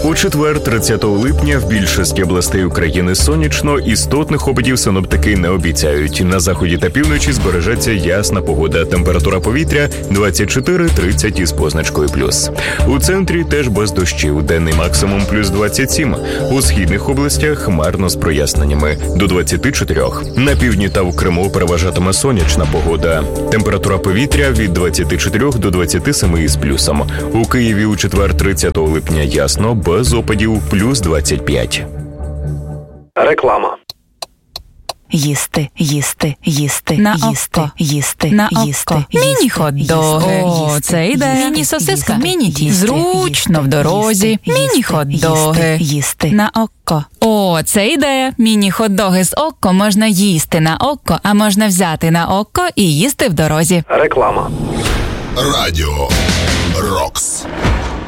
У четвер, 30 липня, в більшості областей України сонячно, істотних опадів синоптики не обіцяють. На заході та півночі збережеться ясна погода. Температура повітря 24-30 із позначкою плюс. У центрі теж без дощів. Денний максимум плюс 27. У східних областях хмарно з проясненнями до 24. На півдні та у Криму переважатиме сонячна погода. Температура повітря від 24 до 27 із плюсом. У Києві у четвер, 30 липня ясно, без опадів плюс 25. Реклама. Їсти, їсти, їсти, на їсти, око, їсти, на їсти, око. Міні-хот-доги. О, це ідея. Міні-сосиска, міні-тісто. Зручно в дорозі. Міні-хот-доги. Їсти На око. О, це ідея. Міні-хот-доги з око можна їсти на око, а можна взяти на око і їсти в дорозі. Реклама. Радіо